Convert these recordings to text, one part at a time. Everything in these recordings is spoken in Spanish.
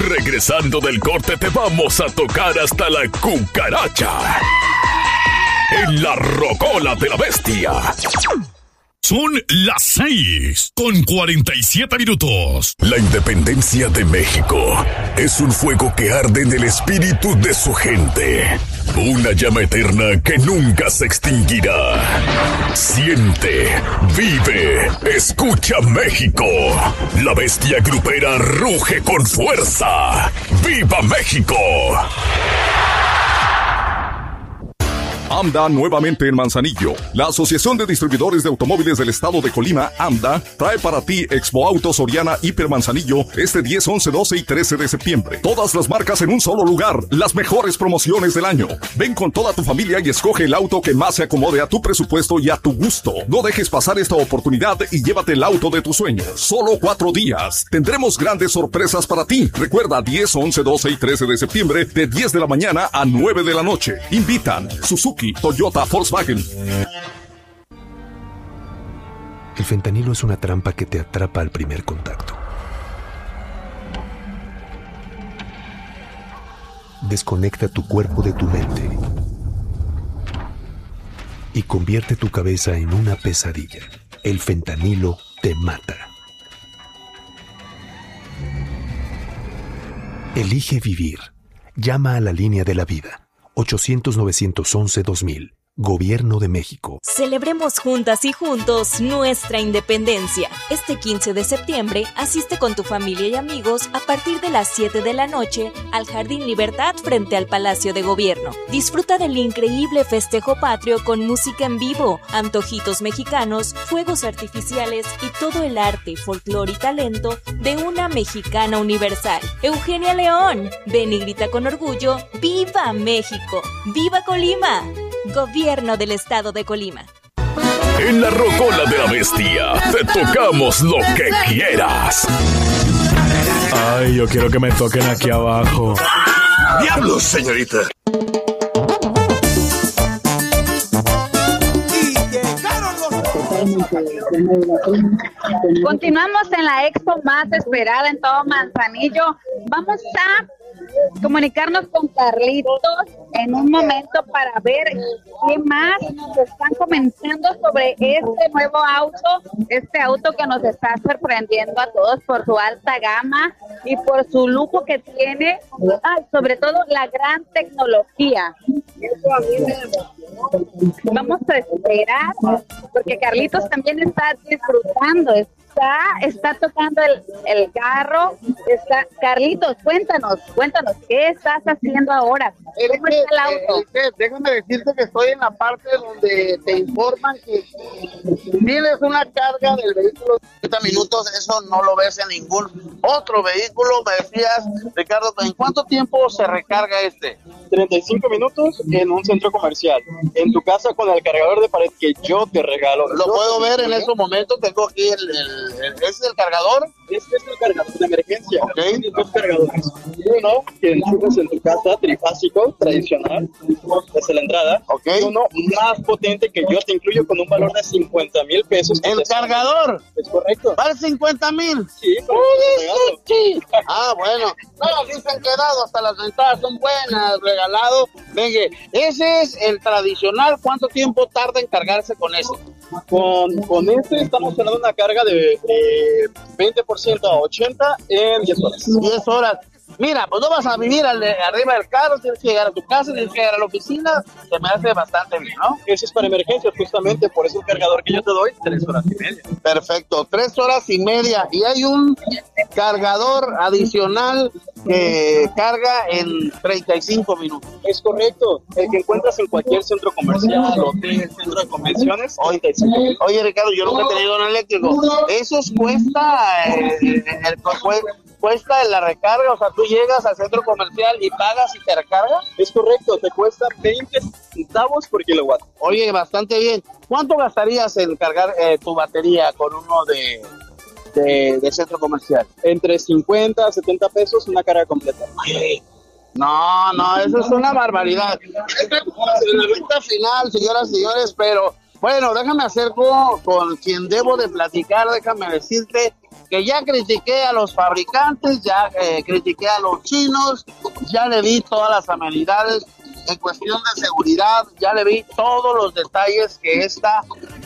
Regresando del corte te vamos a tocar hasta la cucaracha. En la rocola de la bestia. Son las 6:47. La independencia de México es un fuego que arde en el espíritu de su gente. Una llama eterna que nunca se extinguirá. Siente, vive, escucha México. La bestia grupera ruge con fuerza. ¡Viva México! AMDA nuevamente en Manzanillo. La Asociación de Distribuidores de Automóviles del Estado de Colima, AMDA, trae para ti Expo Auto Soriana Hiper Manzanillo este 10, 11, 12 y 13 de septiembre. Todas las marcas en un solo lugar, las mejores promociones del año. Ven con toda tu familia y escoge el auto que más se acomode a tu presupuesto y a tu gusto. No dejes pasar esta oportunidad y llévate el auto de tus sueños. Solo 4 días. Tendremos grandes sorpresas para ti. Recuerda 10, 11, 12 y 13 de septiembre de 10 de la mañana a 9 de la noche. Invitan Suzuki, Toyota, Volkswagen. El fentanilo es una trampa que te atrapa al primer contacto. Desconecta tu cuerpo de tu mente y convierte tu cabeza en una pesadilla. El fentanilo te mata. Elige vivir. Llama a la línea de la vida. 800-911-2000. Gobierno de México. Celebremos juntas y juntos nuestra independencia. Este 15 de septiembre, asiste con tu familia y amigos a partir de las 7 de la noche al Jardín Libertad frente al Palacio de Gobierno. Disfruta del increíble festejo patrio con música en vivo, antojitos mexicanos, fuegos artificiales y todo el arte, folclore y talento de una mexicana universal. Eugenia León, ven y grita con orgullo: ¡Viva México! ¡Viva Colima! Gobierno del Estado de Colima. En la rocola de la bestia te tocamos lo que quieras. Ay, yo quiero que me toquen aquí abajo. ¡Diablos, señorita! Continuamos en la expo más esperada en todo Manzanillo. Vamos a comunicarnos con Carlitos en un momento para ver qué más nos están comentando sobre este nuevo auto, este auto que nos está sorprendiendo a todos por su alta gama y por su lujo que tiene, sobre todo la gran tecnología. Eso a mí me emociona. Vamos a esperar porque Carlitos también está disfrutando, está tocando el carro. Carlitos, cuéntanos, ¿qué estás haciendo ahora? ¿Cómo está el auto? Déjame decirte que estoy en la parte donde te informan que tienes una carga del vehículo de 30 minutos, eso no lo ves en ningún otro vehículo. Me decías, Ricardo, ¿en cuánto tiempo se recarga este? 35 minutos en un centro comercial. En tu casa con el cargador de pared que yo te regalo. Lo puedo ver en estos momentos. Tengo aquí ¿ese es el cargador? Este es el cargador de emergencia. Okay. Tienes 2 cargadores. Uno que enchufas en tu casa, trifásico, tradicional, desde la entrada. Okay. Y uno más potente que yo te incluyo con un valor de 50,000 pesos. ¿El cargador? Es correcto. ¿Vale 50,000? Sí, sí. Bueno. No, dicen que dado, hasta las ventanas son buenas, regalado. Venga, ese es el tradicional. ¿Cuánto tiempo tarda en cargarse con ese? Con este estamos hablando de una carga de 20% a 80 en 10 horas. 10 horas. Mira, pues no vas a vivir arriba del carro, tienes que llegar a tu casa, tienes que llegar a la oficina. Se me hace bastante bien, ¿no? Eso es para emergencias, justamente, por eso el cargador que yo te doy, 3 horas y media. Perfecto, 3 horas y media. Y hay un cargador adicional que carga en 35 minutos. Es correcto, el que encuentras en cualquier centro comercial, hotel, centro de convenciones. Oye, Ricardo, yo nunca he tenido un eléctrico. ¿Esos cuesta la recarga? O sea, tú llegas al centro comercial y pagas y te recarga. Es correcto, te cuesta 20 centavos por kilowatt. Oye, bastante bien. ¿Cuánto gastarías en cargar tu batería con uno de centro comercial? Entre 50 a 70 pesos una carga completa. No, eso es una barbaridad. Estamos en la recta final, señoras y señores, pero Bueno, déjame acerco con quien debo de platicar, déjame decirte que ya critiqué a los fabricantes, ya critiqué a los chinos, ya le di todas las amenidades en cuestión de seguridad, ya le vi todos los detalles que esta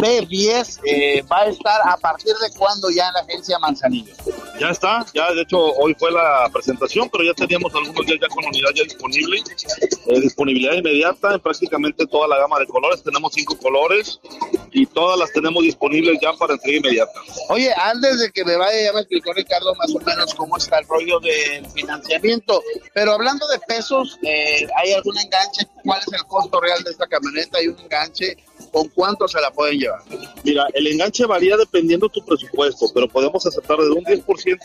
B10 va a estar a partir de cuando ya en la agencia Manzanillo. Ya está, ya de hecho hoy fue la presentación, pero ya teníamos algunos días ya con unidad ya disponible, disponibilidad inmediata en prácticamente toda la gama de colores, tenemos 5 colores y todas las tenemos disponibles ya para entrega inmediata. Oye, antes de que me vaya, ya me explicó Ricardo más o menos cómo está el rollo del financiamiento, pero hablando de pesos, ¿hay algún enganche? ¿Cuál es el costo real de esta camioneta? ¿Hay un enganche? ¿Con cuánto se la pueden llevar? Mira, el enganche varía dependiendo tu presupuesto, pero podemos aceptar desde un 10%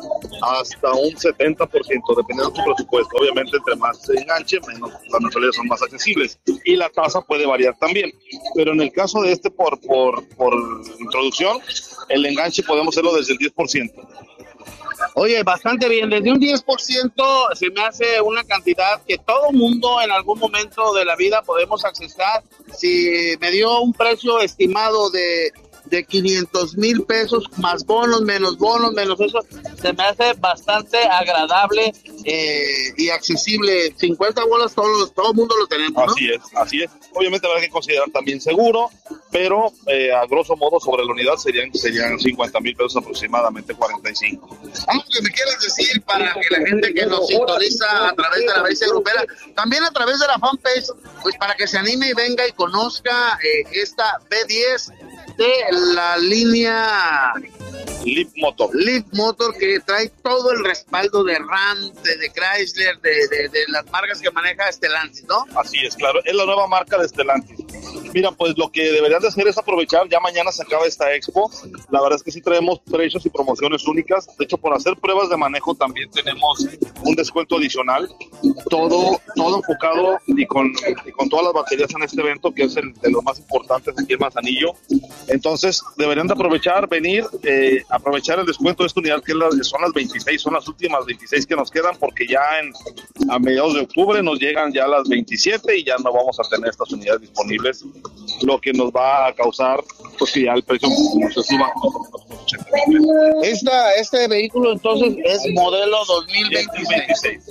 hasta un 70%, dependiendo de tu presupuesto. Obviamente, entre más se enganche, menos las mensualidades son más accesibles. Y la tasa puede variar también. Pero en el caso de este, por introducción, el enganche podemos hacerlo desde el 10%. Oye, bastante bien, desde un 10% se me hace una cantidad que todo mundo en algún momento de la vida podemos accesar. Si me dio un precio estimado de 500,000 pesos, más bonos, menos eso, se me hace bastante agradable y accesible. 50 bolas todo el mundo lo tenemos, ¿no? Así es. Obviamente habrá que considerar también seguro, pero a grosso modo sobre la unidad serían 50,000 pesos aproximadamente, 45. Algo que me quieras decir para que la gente que nos sintoniza a través de la Belleza Grupera, también a través de la fanpage, pues para que se anime y venga y conozca esta B10 de la línea Leaf Motor, que trae todo el respaldo de Ram, de Chrysler, de las marcas que maneja Stellantis, ¿no? Así es, claro, es la nueva marca de Stellantis. Mira, pues lo que deberían de hacer es aprovechar, ya mañana se acaba esta expo, la verdad es que sí traemos precios y promociones únicas, de hecho por hacer pruebas de manejo también tenemos un descuento adicional, todo enfocado y con todas las baterías en este evento, que es el de los más importantes aquí en Manzanillo. Entonces deberían de aprovechar, venir, aprovechar el descuento de esta unidad, que son las 26, son las últimas 26 que nos quedan, porque ya a mediados de octubre nos llegan ya las 27 y ya no vamos a tener estas unidades disponibles, lo que nos va a causar pues que ya el precio se suba. Este vehículo entonces es modelo 2026.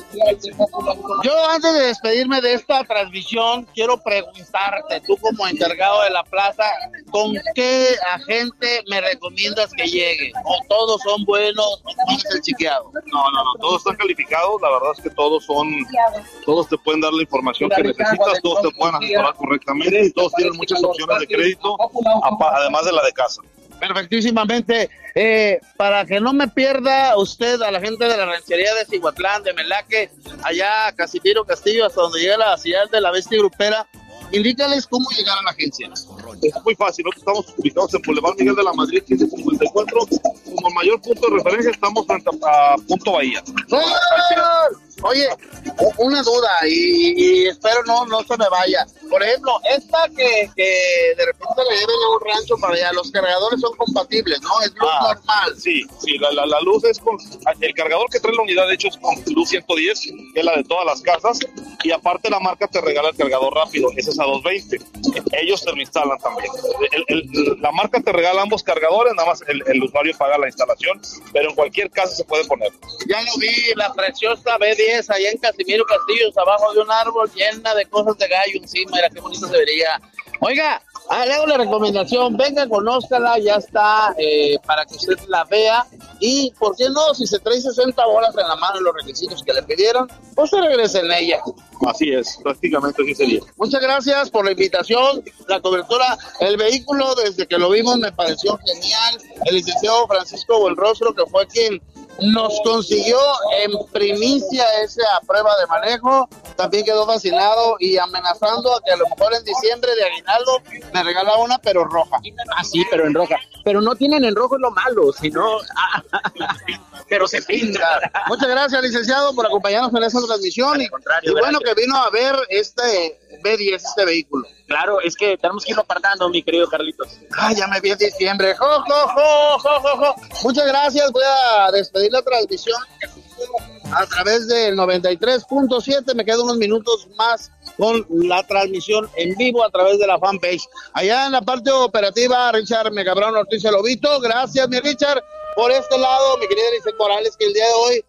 Yo antes de despedirme de esta transmisión quiero preguntarte, tú como encargado de la plaza, ¿con qué agente me recomiendas que llegue? ¿O todos son buenos o cuál es el chequeado? No, todos están calificados, la verdad es que todos te pueden dar la información que necesitas, todos te pueden asesorar correctamente y todos tienen muchas opciones de crédito, además de la de casa. Perfectísimamente. Para que no me pierda usted a la gente de la ranchería de Cihuatlán, de Melaque, allá a Casimiro Castillo, hasta donde llega la ciudad de la Bestia Grupera, indícales cómo llegar a la agencia. Es muy fácil, nosotros estamos ubicados en Boulevard Miguel de la Madrid 1554, como mayor punto de referencia estamos frente a Punto Bahía. Oye, una duda y espero no se me vaya. Por ejemplo, esta que de repente le lleven a un rancho para allá, los cargadores son compatibles, ¿no? Es luz normal. Sí, la luz es con... El cargador que trae la unidad, de hecho, es con luz 110, que es la de todas las casas, y aparte la marca te regala el cargador rápido, ese es a 220. Ellos te lo instalan también. La marca te regala ambos cargadores, nada más el usuario paga la instalación, pero en cualquier casa se puede poner. Ya lo vi, la preciosa B10 allá en Casimiro Castillo, abajo de un árbol llena de cosas de gallo encima, mira qué bonito se vería. Oiga, le hago la recomendación, venga, conózcala, ya está, para que usted la vea, y por qué no, si se trae 60 bolas en la mano los requisitos que le pidieron, pues se regrese en ella. Así es, prácticamente así sería. Muchas gracias por la invitación, la cobertura, el vehículo desde que lo vimos me pareció genial, el licenciado Francisco Buenrostro, que fue quien nos consiguió en primicia esa prueba de manejo, también quedó fascinado y amenazando a que a lo mejor en diciembre de aguinaldo me regala una, pero roja. Ah, sí, pero en roja. Pero no tienen en rojo, es lo malo, sino... pero se pinta. Muchas gracias, licenciado, por acompañarnos en esta transmisión. Y bueno, que vino a ver este B10, este vehículo. Claro, es que tenemos que irlo apartando, mi querido Carlitos. Ya me vi en diciembre. ¡Jo! Muchas gracias, voy a despedir la transmisión a través del 93.7, me quedan unos minutos más con la transmisión en vivo a través de la fanpage. Allá en la parte operativa, Richard Megabrón Ortiz el Lobito. Gracias, mi Richard. Por este lado, mi querida Lizeth Morales, que el día de hoy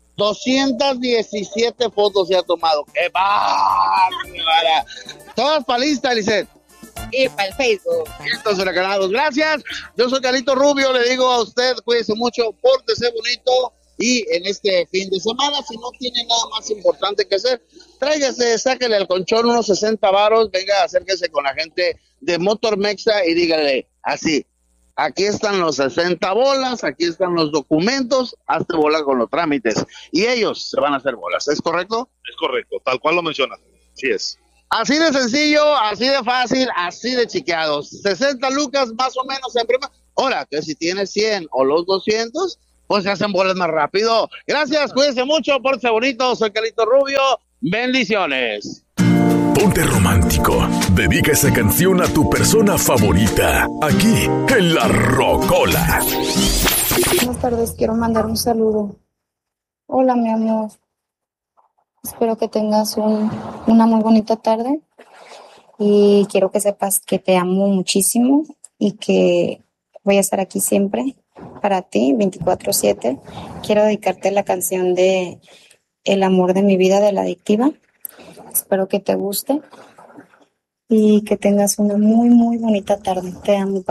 217 fotos se ha tomado. ¡Qué bárbara! Todas para lista, Lizeth. Y para el Facebook. Estos huracanados. Gracias. Yo soy Carlito Rubio. Le digo a usted, cuídese mucho, pórtese bonito. Y en este fin de semana, si no tiene nada más importante que hacer, tráigase, sáquele al colchón unos 60 varos, venga, acérquese con la gente de Motor Mexa y dígale así: aquí están los 60 bolas, aquí están los documentos, hazte bola con los trámites. Y ellos se van a hacer bolas, ¿es correcto? Es correcto, tal cual lo mencionas. Sí es. Así de sencillo, así de fácil, así de chiqueados. 60 lucas más o menos en prima. Ahora, que si tienes 100 o los 200, pues se hacen bolas más rápido. Gracias, cuídense mucho, pórtense bonito. Soy Carlito Rubio. Bendiciones. Ponte romántico. Dedica esa canción a tu persona favorita. Aquí, en La Rocola. Buenas tardes, quiero mandar un saludo. Hola, mi amor. Espero que tengas una muy bonita tarde. Y quiero que sepas que te amo muchísimo y que voy a estar aquí siempre para ti, 24/7. Quiero dedicarte la canción de El amor de mi vida, de La Adictiva. Espero que te guste y que tengas una muy, muy bonita tarde. Te amo.